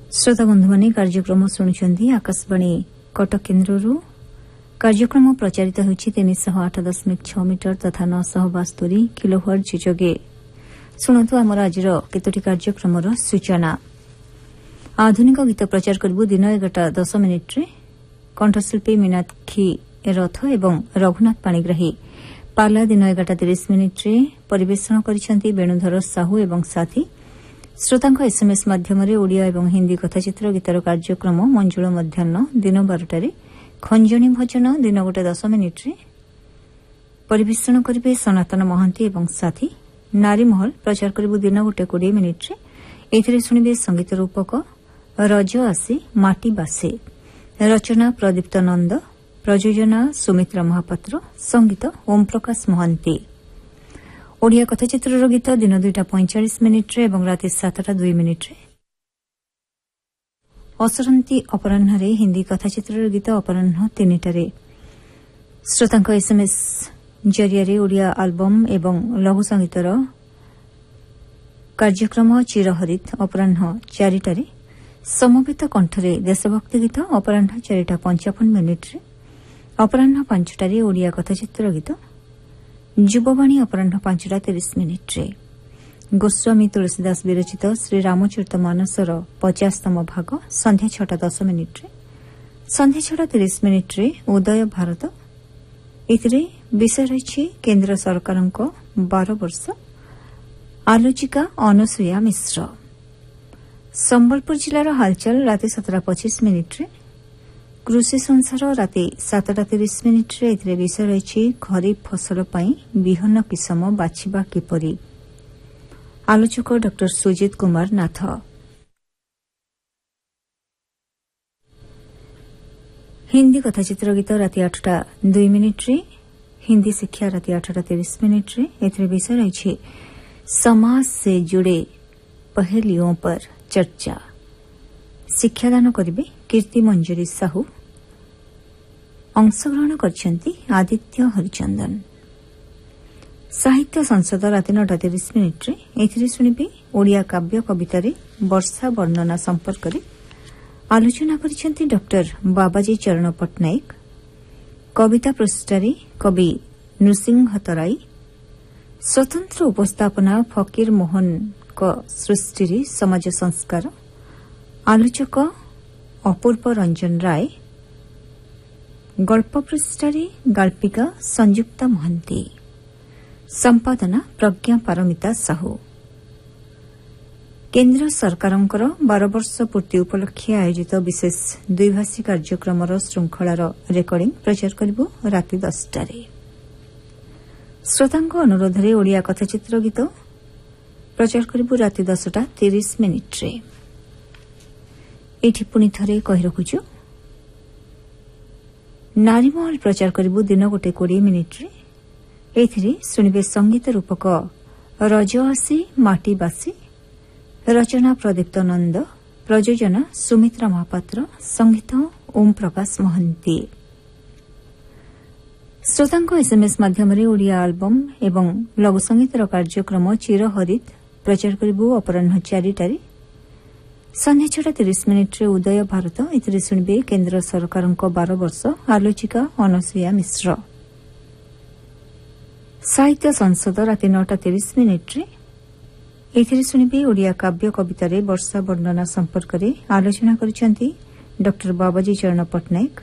श्रोता बंधु माने कार्यक्रम शुणुछंती आकाशवाणी कटक केन्द्ररू कार्यक्रम प्रचारित होछि 308.6 मीटर तथा 972 किलोहर्ट्ज जोगे शुणुतु आमर आजिर केतोटी कार्यक्रमर सूचना। आधुनिक गीत प्रचार करबु दिन 11:10 मिनिट्रे कंठशिल्पी मीनाक्षी रथ एवं रघुनाथ पाणिग्राही पाला दिन 11:30 मिनिट्रे परिवेषण करिसेंती वेणुधर साहू एवं साथी। श्रोतांक एसएमएस माध्यम ओडिया एवं हिंदी कथाचित्र गीतर कार्यक्रम मंजुल मध्याह्न दिन 12टारे खंजनी भजन दिन 1:10 मिनिट्रे परिवेषण करिवे सनातन महांती एवं साथी। नारी महल प्रचार करिबु दिन 1:20 मिनिट्रे एथिरे सुनिबे संगीत रूपक रज आसी माटी बासे रचना प्रदीप्त नंद प्रयोजना सुमित्रा महापात्र संगीत ओम प्रकाश महांती। ओडिया कथाचित्र गीत दिन 2:45 मिनिट्रे एवं राति 7:02 मिनिट्रे। असरंती अपराह्न हिंदी कथाचित्र गीत अपराह्न 3टारे। श्रोतांक एसएमएस जरिया ओडिया आल्बम एवं लघु संगीतर कार्यक्रम चिरहरित अपराह्न 4टारे। समवेत कंठरे देशभक्ति गीत अपराह्न 4:55 मिनिट्रे। अपराह्न 5टारे ओडिया कथाचित्र गीत युववाणी अपराह्न 5:30 मिनिट्रे। गोस्वामी तुलसीदास विरचित श्री रामचरित मानसर 50तम भाग संध्या 6:10 मिनिट्रे। संध्या 6:30 मिनिट्रे उदय भारत एथिरे विषय रही केन्द्र सरकार 12 वर्ष आलोचिका अनुसुया मिश्र। संबलपुर जिलार हालचाल राति 7:25 मिनिट्रे। कृषि संसार राति 7:30 मिनिट्रे एथिरे विषय रही खरीफ फसल पई बिहन किसम बाछिबा किपरि। आलोचक डॉ सुजित कुमार नाथ। हिंदी कथाचित्र गीत राति 8:02 मिनिट्रे। हिंदी शिक्षा राति 8:30 मिनिट्रे एथिरे विषय रही समाज से जुड़े पहलियों पर चर्चा। शिक्षादान करिवे कीर्ति मंजरी साहू। अंशग्रहण करछंती आदित्य हरिचंदन। साहित्य संसद राति 9:30 मिनिट्रे एथिरे सुनिबे ओडिया काव्य कवितारे वर्षा वर्णना संपर्क रे आलोचना करिसेंती डॉक्टर बाबाजी चरण पट्टनायक। कविता पृष्ठारे कवि नृसिंह तराई। स्वतंत्र उपस्थापना फकीर मोहन को सृष्टि समाज संस्कार। आलोचक अपूर्व रंजन राय। गल्प पृष्ठारे गाल्पिका संयुक्ता महांती। संपादना प्रज्ञा पारमिता साहू। केन्द्र सरकार 12 वर्ष पूर्ति उपलक्षे आयोजित विशेष द्विभाषी कार्यक्रम श्रृंखलार रेकर्डिंग प्रचार करिबु राति 10टारे। श्रोतांक अनुरोधरे ओडिया कथाचित्र गीत प्रचार करिबु राति 10:30 मिनिट्रे। एठी पुनि थरे कहि रखुछु नारी महल प्रचार करिबु दिन 1:20 मिनिट्रे एथिरे सुनिबे संगीत रूपक रज आसी माटी बासी रचना प्रदीप्त नंद प्रयोजना सुमित्रा महापात्र संगीत ओम प्रकाश महांती। श्रोतांक एसएमएस माध्यम ओडिया आल्बम एवं लघु संगीतर कार्यक्रम चिरहरित प्रचार करिबु अपराह्न 4टारे। संध्या 6:30 मिनिट्रे उदय भारत एथिरे सुनिबे केन्द्र सरकार 12 वर्ष आलोचिका अनुसुया मिश्र। साहित्य संसद राति 9:30 मिनिट्रे एथिरे सुनिबे ओडिया काव्य कवितारे वर्षा वर्णना संपर्क रे आलोचना करिसेंती डॉक्टर बाबाजी चरण पट्टनायक।